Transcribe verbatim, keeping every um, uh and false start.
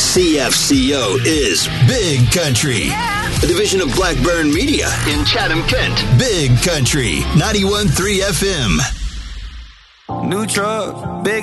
C F C O is Big Country, a division of Blackburn Media in Chatham, Kent. Big Country, ninety-one point three F M. New truck, big